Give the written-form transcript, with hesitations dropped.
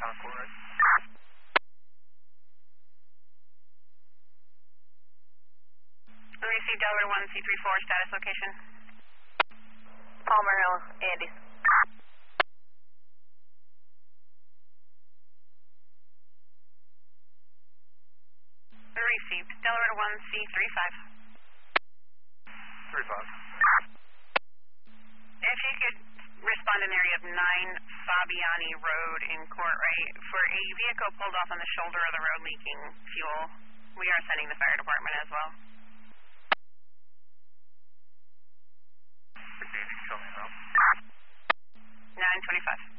Concord, right? Received Delaware 1C34, status location. Palmer Hill, Andes. Received Delaware 1C35. 35. If you could respond in area of 9 Fabiani Road in Courtwright for a vehicle pulled off on the shoulder of the road leaking fuel. We are sending the fire department as well. Received, show me now. 925.